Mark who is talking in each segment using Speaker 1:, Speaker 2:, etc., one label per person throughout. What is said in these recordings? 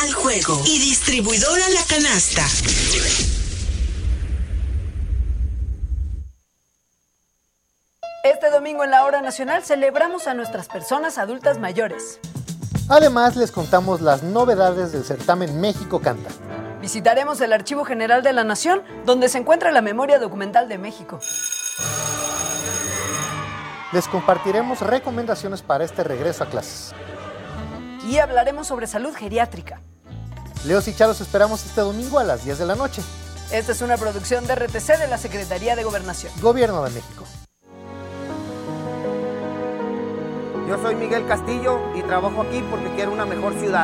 Speaker 1: al juego y distribuidora La Canasta.
Speaker 2: Este domingo en la Hora Nacional celebramos a nuestras personas adultas mayores.
Speaker 3: Además, les contamos las novedades del certamen México Canta.
Speaker 2: Visitaremos el Archivo General de la Nación, donde se encuentra la memoria documental de México.
Speaker 3: Les compartiremos recomendaciones para este regreso a clases.
Speaker 2: Y hablaremos sobre salud geriátrica.
Speaker 3: Leos y Charos esperamos este domingo a las 10 de la noche.
Speaker 2: Esta es una producción de RTC de la Secretaría de Gobernación.
Speaker 3: Gobierno de México.
Speaker 4: Yo soy Miguel Castillo y trabajo aquí porque quiero una mejor ciudad.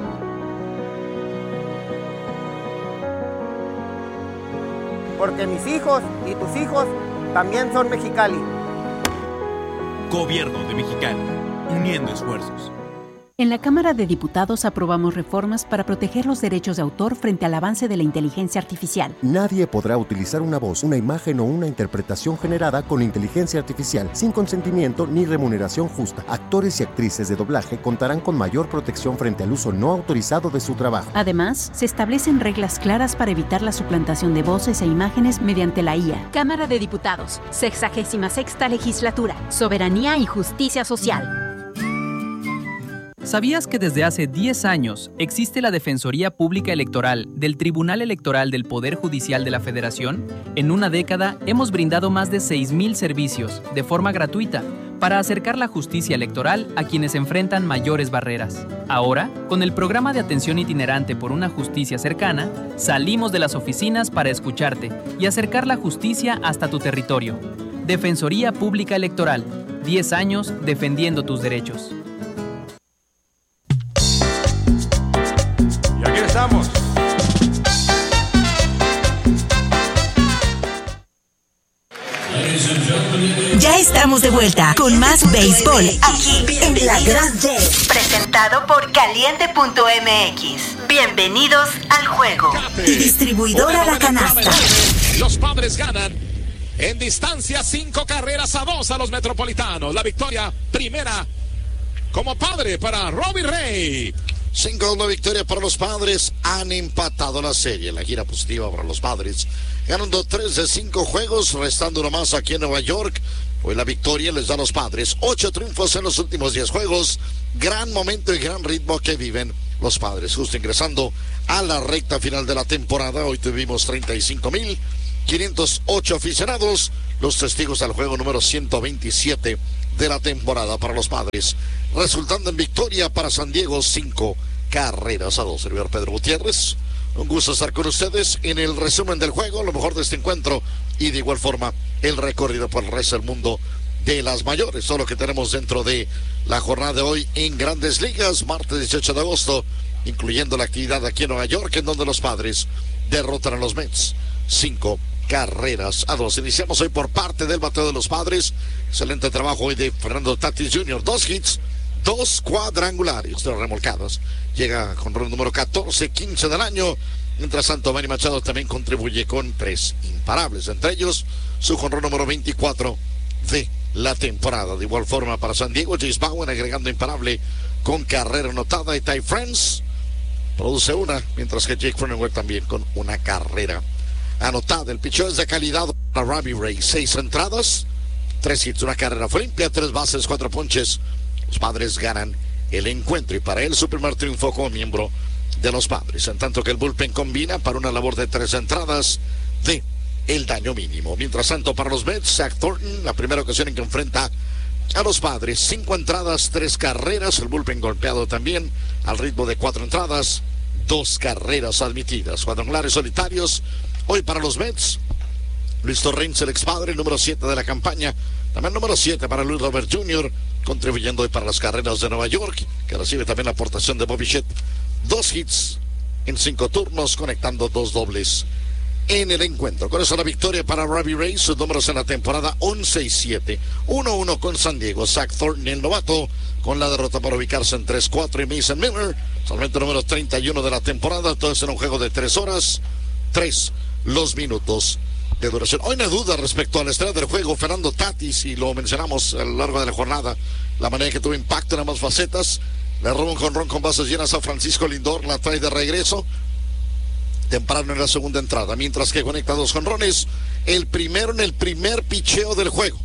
Speaker 4: Porque mis hijos y tus hijos también son Mexicali.
Speaker 5: Gobierno de Mexicali, uniendo esfuerzos.
Speaker 6: En la Cámara de Diputados aprobamos reformas para proteger los derechos de autor frente al avance de la inteligencia artificial.
Speaker 7: Nadie podrá utilizar una voz, una imagen o una interpretación generada con inteligencia artificial sin consentimiento ni remuneración justa. Actores y actrices de doblaje contarán con mayor protección frente al uso no autorizado de su trabajo.
Speaker 6: Además, se establecen reglas claras para evitar la suplantación de voces e imágenes mediante la IA. Cámara de Diputados, 66ª Legislatura, Soberanía y Justicia Social.
Speaker 8: ¿Sabías que desde hace 10 años existe la Defensoría Pública Electoral del Tribunal Electoral del Poder Judicial de la Federación? En una década hemos brindado más de 6,000 servicios de forma gratuita para acercar la justicia electoral a quienes enfrentan mayores barreras. Ahora, con el programa de atención itinerante por una justicia cercana, salimos de las oficinas para escucharte y acercar la justicia hasta tu territorio. Defensoría Pública Electoral, 10 años defendiendo tus derechos.
Speaker 5: Estamos.
Speaker 1: Ya estamos de vuelta con más béisbol aquí en La Grande. Presentado por Caliente.mx. Bienvenidos al juego. Y distribuidora La Canasta.
Speaker 9: Los Padres ganan en distancia 5-2 a los Metropolitanos. La victoria primera como padre para Robbie Ray.
Speaker 10: 5-1 victoria para los Padres. Han empatado la serie. La gira positiva para los Padres, ganando 3 de 5 juegos, restando uno más aquí en Nueva York. Hoy la victoria les da a los Padres 8 triunfos en los últimos 10 juegos. Gran momento y gran ritmo que viven los Padres, justo ingresando a la recta final de la temporada. Hoy tuvimos 35,508 aficionados, los testigos al juego número 127 de la temporada para los Padres, resultando en victoria para San Diego 5-2. Servidor Pedro Gutiérrez, un gusto estar con ustedes en el resumen del juego, lo mejor de este encuentro y de igual forma el recorrido por el resto del mundo de las mayores, todo lo que tenemos dentro de la jornada de hoy en Grandes Ligas, martes 18 de agosto, incluyendo la actividad aquí en Nueva York, en donde los Padres derrotan a los Mets 5-2. Iniciamos hoy por parte del bateo de los Padres. Excelente trabajo hoy de Fernando Tatis Jr. 2 hits, 2 cuadrangulares, 3 remolcadas. Llega con run número 14-15 del año. Mientras tanto, Manny Machado también contribuye con 3 imparables, entre ellos su jonrón número 24 de la temporada. De igual forma para San Diego, Jace Bowen agregando imparable con carrera anotada, y Ty France produce una, mientras que Jake Cronenworth también con una carrera anotada. El picheo es de calidad para Robbie Ray. 6 entradas, 3 hits, una carrera fue limpia, 3 bases, 4 ponches. Los Padres ganan el encuentro y para él su primer triunfo como miembro de los Padres, en tanto que el bullpen combina para una labor de 3 entradas de el daño mínimo. Mientras tanto para los Mets, Zach Thornton, la primera ocasión en que enfrenta a los Padres, 5 entradas, 3 carreras, el bullpen golpeado también al ritmo de 4 entradas, 2 carreras admitidas, cuadrangulares solitarios. Hoy para los Mets, Luis Torrens, el expadre, número 7 de la campaña. También número 7 para Luis Robert Jr., contribuyendo hoy para las carreras de Nueva York, que recibe también la aportación de Bobby Shett. 2 hits en 5 turnos, conectando 2 dobles en el encuentro. Con eso la victoria para Robbie Ray, sus números en la temporada 11-7. 1-1 con San Diego. Zach Thornton, el novato, con la derrota para ubicarse en 3-4. Y Mason Miller, solamente número 31 de la temporada. Todo eso en un juego de 3 horas, 3 los minutos de duración. Hoy no hay duda respecto a la estrella del juego, Fernando Tatis, y lo mencionamos a lo largo de la jornada, la manera que tuvo impacto en ambas facetas. Le roba un jonrón con bases llenas a Francisco Lindor, la trae de regreso temprano en la segunda entrada, mientras que conecta 2 jonrones, el primero en el primer picheo del juego.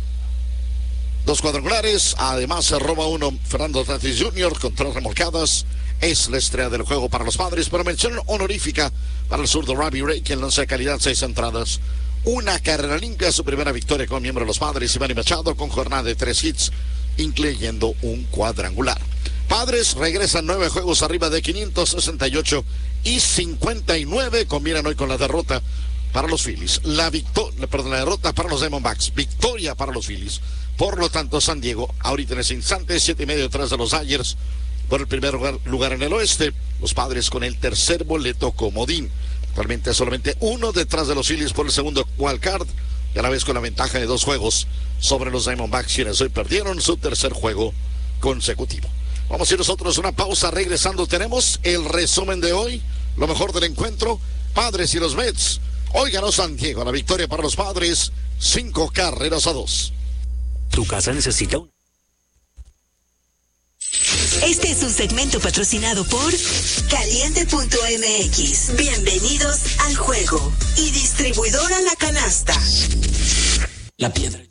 Speaker 10: 2 cuadrangulares, además se roba uno Fernando Tatis Jr. con 3 remolcadas. Es la estrella del juego para los Padres, pero mención honorífica para el zurdo Robbie Ray, quien lanza de calidad 6 entradas. Una carrera limpia, su primera victoria como miembro de los Padres. Iván Machado con jornada de 3 hits, incluyendo un cuadrangular. Padres regresan 9 juegos arriba de 568 y 59, combinan hoy con la derrota para los Phillies. La derrota para los Diamondbacks, victoria para los Phillies. Por lo tanto, San Diego, ahorita en ese instante, 7.5 detrás de los Dodgers por el primer lugar en el oeste. Los Padres con el tercer boleto comodín. Actualmente solamente 1 detrás de los Phillies por el segundo wild card, y a la vez con la ventaja de 2 juegos sobre los Diamondbacks, quienes hoy perdieron su tercer juego consecutivo. Vamos a ir nosotros a una pausa. Regresando tenemos el resumen de hoy, lo mejor del encuentro, Padres y los Mets. Hoy ganó San Diego, la victoria para los Padres, 5-2.
Speaker 11: Tu casa necesita un...
Speaker 1: Este es un segmento patrocinado por Caliente.mx. Bienvenidos al juego. Y distribuidora La Canasta.
Speaker 11: La Piedra.